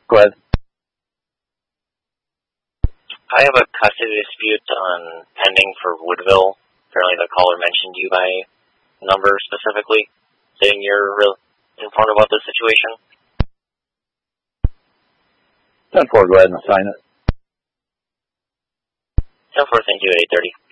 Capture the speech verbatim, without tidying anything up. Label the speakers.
Speaker 1: Go ahead.
Speaker 2: I have a custody dispute on pending for Woodville. Apparently the caller mentioned you by number specifically, saying you're real informed about the situation.
Speaker 1: ten four, go ahead and assign it.
Speaker 2: ten four, thank you, eight thirty.